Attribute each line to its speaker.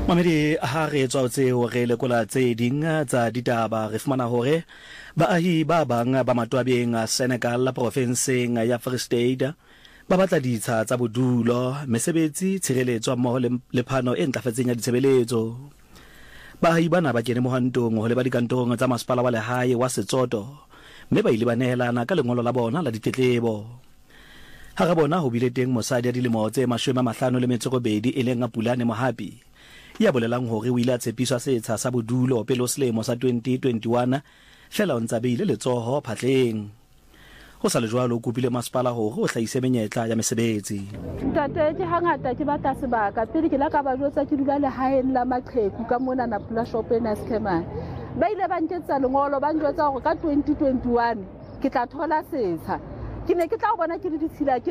Speaker 1: Mamedi ha re tswa tseo re lekola tse ding tsa ditaba re fumana hore baahi ba bang ba matwabeng a Senegal la provinseng ya Free State ba batla ditsha tsa bodulo mesebetsi tshireletso mmoho le phano e ntlafetseng ya ditshebeletso. Baahi bana ba kene mohantong ho le ba dikantorong tsa masepala wa lehae wa Setsoto mme ba ile ba nehelana ka lengolo la bona la ditletlebo. Ha re bona ho bile teng mosadi ya dilemo tse 52 e leng Apulane Mohapi ya bolelang hore o ile a tshepiswa setsha sa bodulo pele ho selemo sa 2021 fela o ntse beile letsoho phatleng. Ho sa le jwalo o kopile masepala hore o hlahise menyetla ya mesebetsi.
Speaker 2: Ntate ke hangata ke batla sebaka pele ke la ka ba jwetsa ke dula lehaeng la maqheku ka mona na Pula Shop ena Skemane. Ba ile ba nketsa lengolo ba njwetsa hore ka 2021 ke tla thola setsha. Ke ne ke tla bona ke le ditshila